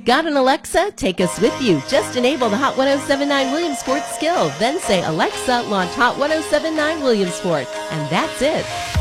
Got an Alexa? Take us with you. Just enable the Hot 1079 Williamsport skill. Then say, Alexa, launch Hot 1079 Williamsport. And that's it.